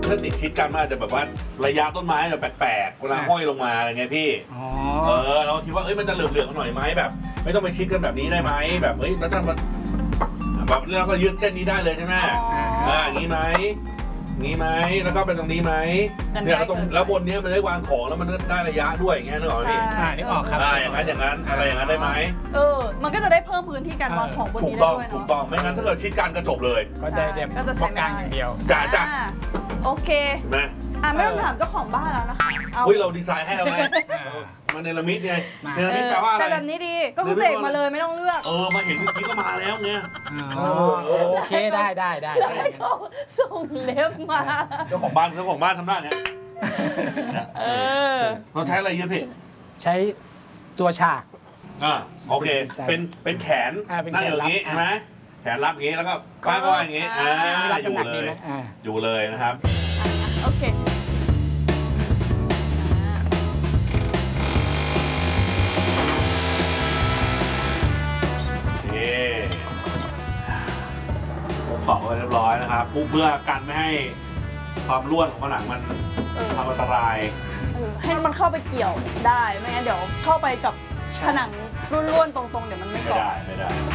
ถ้าติดชิดกันมันอาจจะแบบว่าระยะต้นไม้แบบแปลกๆเวลาห้อยลงมาอะไรเงี้ยพี่เราคิดว่ามันจะเหลื่อมๆหน่อยไหมแบบไม่ต้องไปชิดกันแบบนี้ได้ไหมแบบแล้วถ้ามันแบบเราก็ยืดเส้นนี้ได้เลยใช่ไหมอย่างนี้ไหมงี้ไหมแล้วก็เป็นตรงนี้ไหมเนี่ยแล้วบนนี้มันได้วางของแล้วมันได้ระยะด้วยอย่างเงี้ยนึกออกไหมนึกออกครับอย่างนั้นอะไรอย่างนั้นได้ไหมมันก็จะได้เพิ่มพื้นที่การวางของบนนี้ได้ด้วยเนาะถูกต้องไม่งั้นถ้าเกิดชิดกันก็จบเลยก็ได้เด็บตรงกลางอย่างเดียวจ้าโอเคเห็นไหมไม่ต้องถามเจ้าของบ้านแล้วนะคะเราดีไซน์ให้เราไงมันเนรมิตไงเนรมิตแปลว่าอะไรแต่แบบนี้ดีก็คือเสกมาเลยไม่ต้องเลือกมาเห็นพี่ก็มาแล้วไงโอเคได้เขาส่งเล็บมาเจ้าของบ้านทำได้ไงเราใช้อะไรเยอะพี่ใช้ตัวฉากโอเคเป็นแขนนั่งอย่างนี้ใช่ไหมแขนรับอย่างนี้แล้วก็ป้าก็อย่างนี้อยู่เลยนะครับโอเคตอกไว้เรียบร้อยนะครับเพื่อกันไม่ให้ความร่วนของผนังมันทำอันตรายให้มันเข้าไปเกี่ยวได้ไม่งั้นเดี๋ยวเข้าไปกับผนังร่วนๆตรงๆเดี๋ยวมันไม่เกาะไม่ได้